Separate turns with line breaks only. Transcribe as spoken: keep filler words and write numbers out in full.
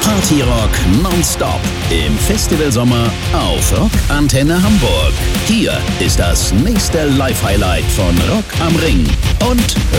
Party Rock nonstop im Festivalsommer auf Rock Antenne Hamburg. Hier ist das nächste Live-Highlight von Rock am Ring und